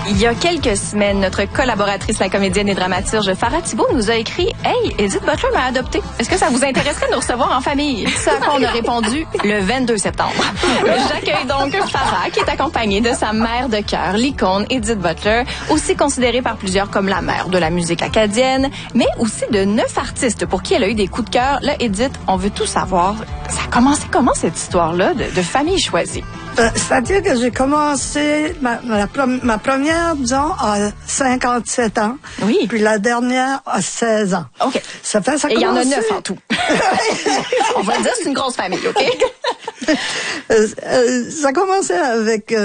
Il y a quelques semaines, notre collaboratrice, la comédienne et dramaturge Farah Thibault nous a écrit « Hey, Edith Butler m'a adopté. Est-ce que ça vous intéresserait de nous recevoir en famille? » Ce à quoi on a répondu le 22 septembre. J'accueille donc Farah, qui est accompagnée de sa mère de cœur, l'icône Edith Butler, aussi considérée par plusieurs comme la mère de la musique acadienne, mais aussi de 9 artistes pour qui elle a eu des coups de cœur. Là, Edith, on veut tout savoir. Ça a commencé comment cette histoire-là de famille choisie? C'est-à-dire que j'ai commencé ma première, disons, à 57 ans. Oui. Puis la dernière à 16 ans. OK. Ça Et il y en a 9 en tout. On va dire c'est une grosse famille, OK? Ça a commencé avec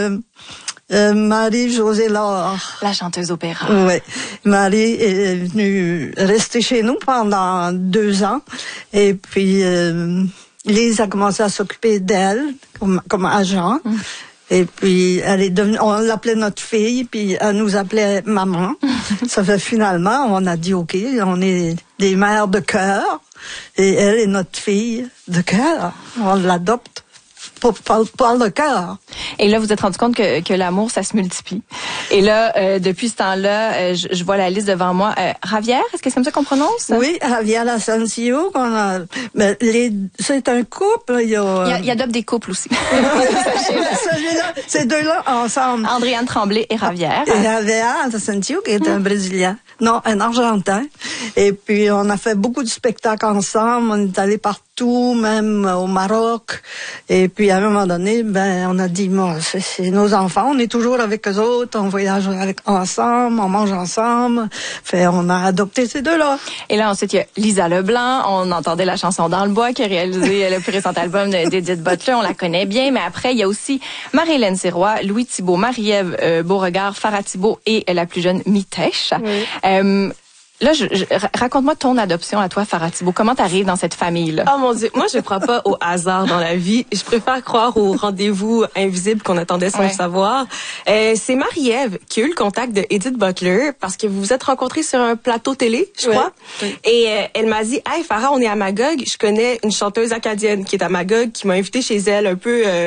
Marie-Josée Laure. La chanteuse opéra. Oui. Marie est venue rester chez nous pendant 2 ans. Et puis... Lise a commencé à s'occuper d'elle comme agent. Et puis, elle est devenue, on l'appelait notre fille, puis elle nous appelait maman. Ça fait finalement, on a dit, OK, on est des mères de cœur. Et elle est notre fille de cœur. On l'adopte par le cœur. Et là, vous êtes rendu compte que l'amour, ça se multiplie. Et là, depuis ce temps-là, je vois la liste devant moi. Ravière, est-ce que c'est comme ça qu'on prononce? Oui, Ravière Asensio, mais c'est un couple. Il y adopte des couples aussi. Celui-là, ces deux-là ensemble. Andréane Tremblay et Ravière. Et Ravière Asensio, qui est un Brésilien. Non, un Argentin. Et puis, on a fait beaucoup de spectacles ensemble. On est allé partout, même au Maroc. Et puis, à un moment donné, on a dit, bon, c'est nos enfants. On est toujours avec eux autres. On voyage ensemble. On mange ensemble. On a adopté ces deux-là. Et là, ensuite, il y a Lisa Leblanc. On entendait la chanson Dans le bois qui a réalisé le plus récent album d'Edith Butler. On la connaît bien. Mais après, il y a aussi Marie-Hélène Sirois, Louis Thibault, Marie-Ève Beauregard, Farah Thibault et la plus jeune Mitèche. Oui. Là, raconte-moi ton adoption à toi, Farah Thibault. Comment t'arrives dans cette famille-là? Oh mon Dieu, moi je crois pas au hasard dans la vie. Je préfère croire au rendez-vous invisible qu'on attendait sans le savoir. C'est Marie-Ève qui a eu le contact de Edith Butler parce que vous vous êtes rencontrés sur un plateau télé, je crois. Oui. Et elle m'a dit, hey Farah, on est à Magog. Je connais une chanteuse acadienne qui est à Magog, qui m'a invitée chez elle un peu